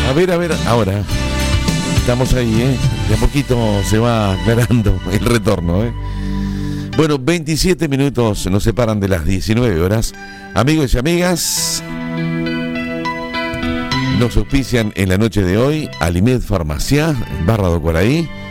A ver, ahora. Estamos ahí, ¿eh? De a poquito se va aclarando el retorno, ¿eh? Bueno, 27 minutos nos separan de las 19 horas. Amigos y amigas, nos auspician en la noche de hoy Alimed Farmacia, Barra do Coraí,